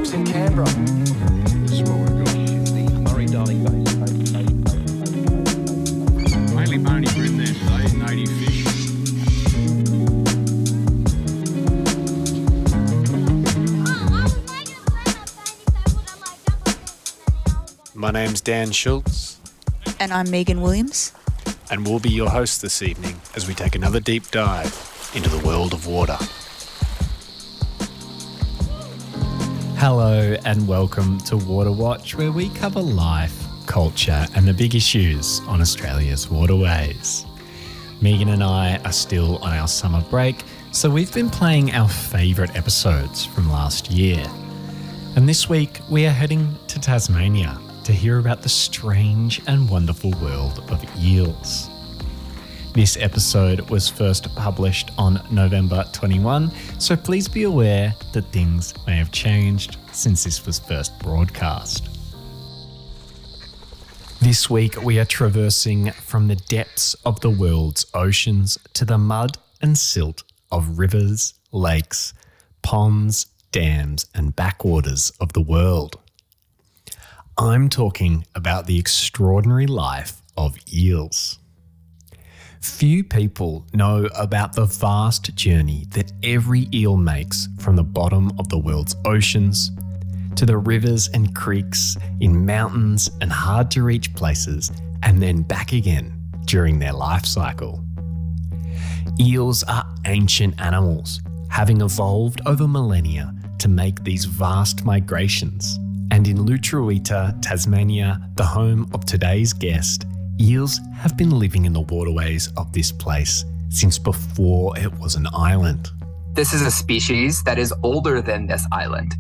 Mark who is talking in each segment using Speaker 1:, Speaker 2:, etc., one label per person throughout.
Speaker 1: rocks in Canberra.
Speaker 2: The Murray-Darling Basin.
Speaker 3: Mainly bony bream there today, native fish.
Speaker 4: My name's Dan Schultz,
Speaker 5: And I'm Megan Williams.
Speaker 4: and we'll be your hosts this evening as we take another deep dive into the world of water.
Speaker 6: Hello and welcome to Water Watch, where we cover life, culture and the big issues on Australia's waterways. Megan and I are still on our summer break, so we've been playing our favourite episodes from last year. And this week we are heading to Tasmania to hear about the strange and wonderful world of eels. This episode was first published on November 21, so please be aware that things may have changed since this was first broadcast. This week we are traversing from the depths of the world's oceans to the mud and silt of rivers, lakes, ponds, dams and backwaters of the world. I'm talking about the extraordinary life of eels. Few people know about the vast journey that every eel makes from the bottom of the world's oceans to the rivers and creeks in mountains and hard-to-reach places, and then back again during their life cycle. Eels are ancient animals, having evolved over millennia to make these vast migrations. And in Lutruwita, Tasmania, the home of today's guest, eels have been living in the waterways of this place since before it was an island.
Speaker 1: This is a species that is older than this island.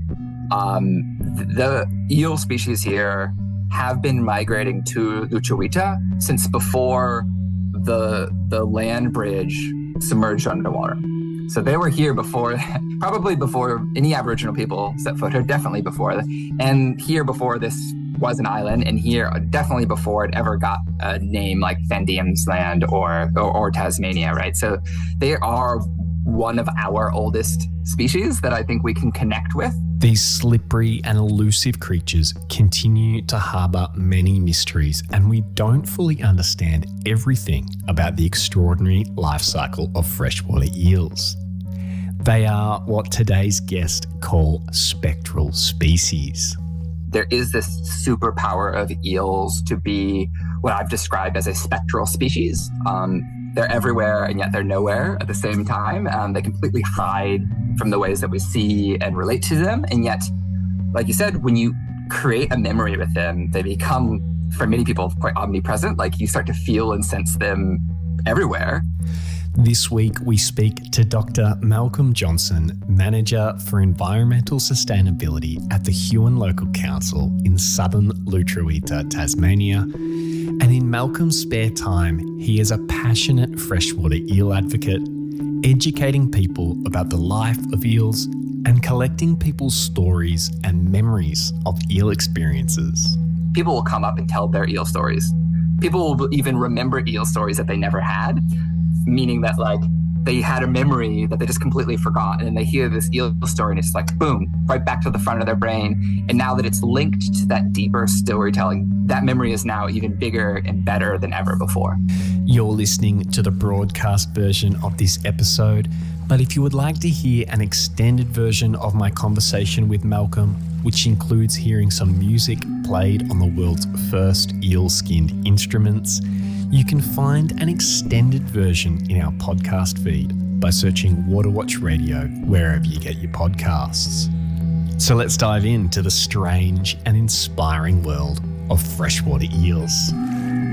Speaker 1: The eel species here have been migrating to Lutruwita since before the land bridge submerged underwater. So they were here before, probably before any Aboriginal people set foot here, definitely before. And here before this was an island, and here definitely before it ever got a name like Van Diemen's Land or Tasmania, right? So they are one of our oldest species that I think we can connect with.
Speaker 6: These slippery and elusive creatures continue to harbour many mysteries, and we don't fully understand everything about the extraordinary life cycle of freshwater eels. They are what today's guest call spectral species.
Speaker 1: There is this superpower of eels to be what I've described as a spectral species. They're everywhere and yet they're nowhere at the same time. They completely hide from the ways that we see and relate to them. And yet, like you said, when you create a memory with them, they become, for many people, quite omnipresent. Like you start to feel and sense them everywhere.
Speaker 6: This week, we speak to Dr. Malcolm Johnson, Manager for Environmental Sustainability at the Huon Local Council in southern Lutruwita, Tasmania. And in Malcolm's spare time, he is a passionate freshwater eel advocate, educating people about the life of eels and collecting people's stories and memories of eel experiences.
Speaker 1: People will come up and tell their eel stories. People will even remember eel stories that they never had, meaning that like they had a memory that they just completely forgot, and they hear this eel story and it's like, boom, right back to the front of their brain. And now that it's linked to that deeper storytelling, that memory is now even bigger and better than ever before.
Speaker 6: You're listening to the broadcast version of this episode, but if you would like to hear an extended version of my conversation with Malcolm, which includes hearing some music played on the world's first eel-skinned instruments, you can find an extended version in our podcast feed by searching Water Watch Radio wherever you get your podcasts. So let's dive into the strange and inspiring world of freshwater eels.